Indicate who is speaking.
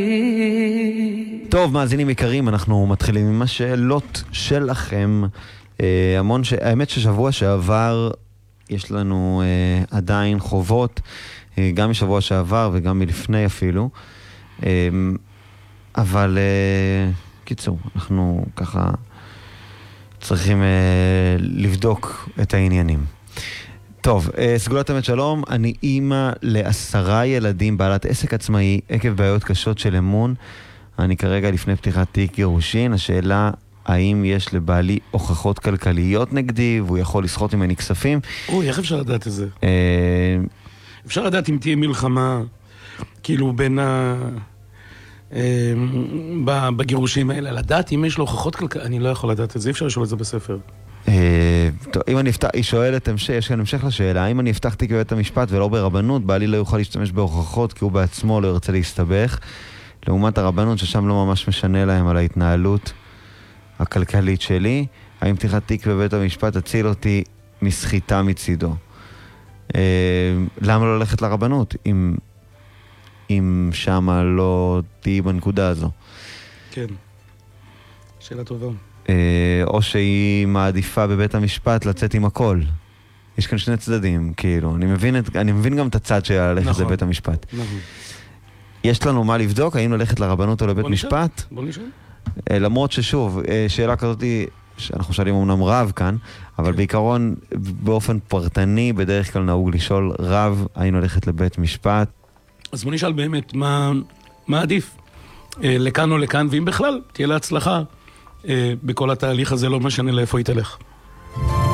Speaker 1: טוב, מאזינים יקרים, אנחנו מתחילים עם השאלות שלכם. האמת ששבוע שעבר יש לנו עדיין חובות, גם משבוע שעבר וגם מלפני אפילו. אבל קיצור, אנחנו ככה צריכים לבדוק את העניינים. טוב, סגולת אמת שלום, אני אימא ל10 ילדים, בעלת עסק עצמאי, עקב בעיות קשות של אמון. אני כרגע לפני פתיחת תיק גירושין. השאלה, האם יש לבעלי הוכחות כלכליות נגדי, והוא יכול לסחוט ממני כספים?
Speaker 2: אוי, איך אפשר לדעת את זה? אפשר לדעת אם תהיה מלחמה, כאילו בין בגירושים האלה, לדעת אם יש לו הוכחות כלכליות, אני לא יכול לדעת את זה, אפשר לשאול את זה בספר.
Speaker 1: טוב, אם אני אפתח, היא שואלת, יש כאן המשך לשאלה, אם אני אפתח תיק בבית המשפט ולא ברבנות, בעלי לא יוכל להשתמש בהוכחות כי הוא בעצמו לא ירצה להסתבך, לעומת הרבנות ששם לא ממש משנה להם על ההתנהלות הכלכלית שלי. האם פתיחת תיק בבית המשפט תציל אותי מסחיטה מצידו? למה לא ללכת לרבנות אם שמה לא תהי בנקודה הזו? כן,
Speaker 2: שאלה טובה.
Speaker 1: או שהיא מעדיפה בבית המשפט לצאת עם הכל. יש כאן שני צדדים, כאילו. אני מבין גם את הצד שלה ללכת לבית המשפט.
Speaker 2: נכון.
Speaker 1: יש לנו מה לבדוק, האם ללכת לרבנות או לבית משפט?
Speaker 2: בוא נשאל.
Speaker 1: למרות ששוב, שאלה כזאת היא, שאנחנו שואלים אומנם רב כאן, אבל בעיקרון, באופן פרטני, בדרך כלל נהוג לשאול רב, האם ללכת לבית משפט.
Speaker 2: אז בוא נשאל באמת, מה עדיף? לכאן או לכאן, ואם בכלל, תהיה לה הצלחה בכל התהליך הזה, לא משנה לאיפה היא תלך.